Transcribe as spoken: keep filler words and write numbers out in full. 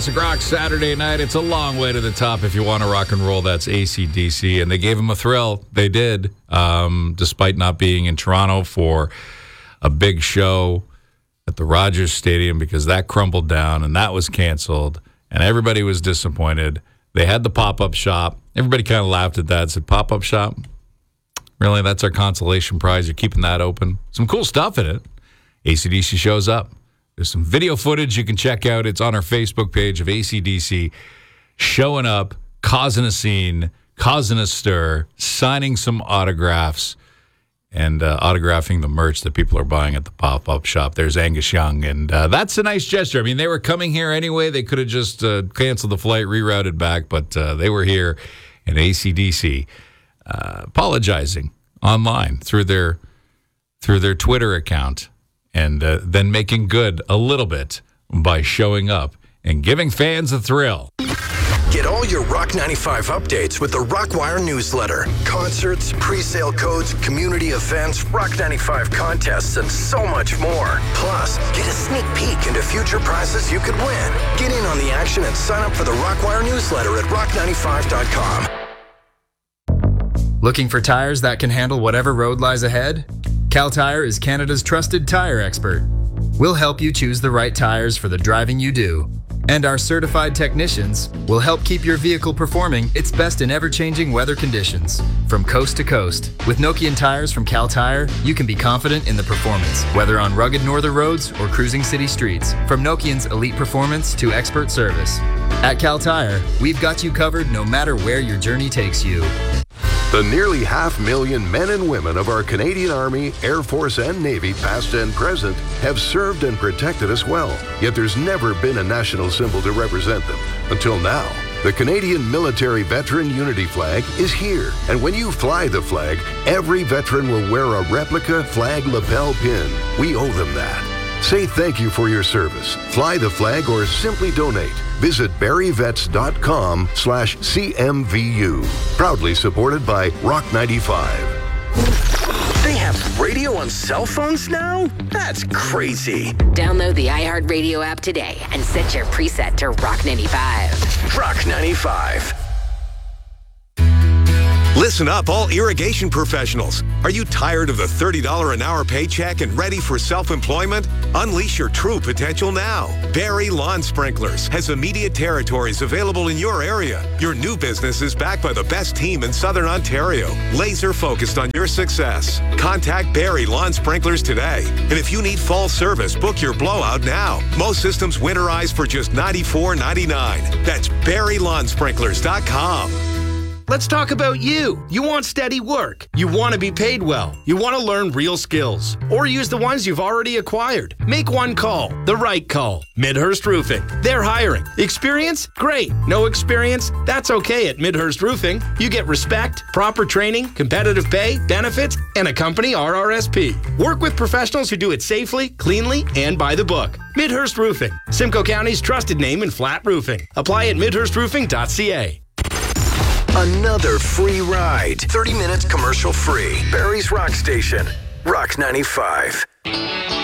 Classic Rock Saturday night. It's a long way to the top if you want to rock and roll. That's A C D C, and they gave them a thrill. They did, um, despite not being in Toronto for a big show at the Rogers Stadium because that crumbled down and that was canceled, and everybody was disappointed. They had the pop-up shop. Everybody kind of laughed at that, said, pop-up shop? Really, that's our consolation prize. You're keeping that open. Some cool stuff in it. A C D C shows up. There's some video footage you can check out. It's on our Facebook page of A C D C, showing up, causing a scene, causing a stir, signing some autographs, and uh, autographing the merch that people are buying at the pop-up shop. There's Angus Young, and uh, that's a nice gesture. I mean, they were coming here anyway. They could have just uh, canceled the flight, rerouted back, but uh, they were here, and A C D C uh, apologizing online through their through their Twitter account, and uh, then making good a little bit by showing up and giving fans a thrill. Get all your Rock ninety-five updates with the Rockwire newsletter. Concerts, pre-sale codes, community events, Rock ninety-five contests, and so much more. Plus, get a sneak peek into future prizes you could win. Get in on the action and sign up for the Rockwire newsletter at rock ninety-five dot com. Looking for tires that can handle whatever road lies ahead? Cal Tire is Canada's trusted tire expert. We'll help you choose the right tires for the driving you do. And our certified technicians will help keep your vehicle performing its best in ever-changing weather conditions. From coast to coast, with Nokian tires from Cal Tire, you can be confident in the performance, whether on rugged northern roads or cruising city streets. From Nokian's elite performance to expert service. At Cal Tire, we've got you covered no matter where your journey takes you. The nearly half million men and women of our Canadian Army, Air Force, and Navy, past and present, have served and protected us well. Yet there's never been a national symbol to represent them. Until now. The Canadian Military Veteran Unity Flag is here. And when you fly the flag, every veteran will wear a replica flag lapel pin. We owe them that. Say thank you for your service. Fly the flag or simply donate. Visit barryvets.com slash CMVU. Proudly supported by Rock ninety-five. They have radio on cell phones now? That's crazy. Download the iHeartRadio app today and set your preset to Rock ninety-five. Rock ninety-five. Listen up, all irrigation professionals. Are you tired of the thirty dollars an hour paycheck and ready for self-employment? Unleash your true potential now. Barry Lawn Sprinklers has immediate territories available in your area. Your new business is backed by the best team in Southern Ontario, laser focused on your success. Contact Barry Lawn Sprinklers today. And if you need fall service, book your blowout now. Most systems winterize for just ninety-four ninety-nine. That's barry lawn sprinklers dot com. Let's talk about you. You want steady work. You want to be paid well. You want to learn real skills. Or use the ones you've already acquired. Make one call. The right call. Midhurst Roofing. They're hiring. Experience? Great. No experience? That's okay at Midhurst Roofing. You get respect, proper training, competitive pay, benefits, and a company R R S P. Work with professionals who do it safely, cleanly, and by the book. Midhurst Roofing. Simcoe County's trusted name in flat roofing. Apply at midhurst roofing dot c a. Another free ride. thirty minutes commercial free. Barry's Rock Station. Rock ninety-five.